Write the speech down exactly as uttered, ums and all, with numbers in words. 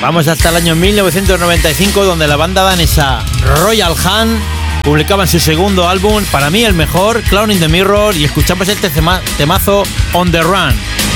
Vamos hasta el año mil novecientos noventa y cinco, donde la banda danesa Royal Hunt publicaban su segundo álbum, para mí el mejor, Clown in the Mirror, y escuchamos este tema, temazo On the Run.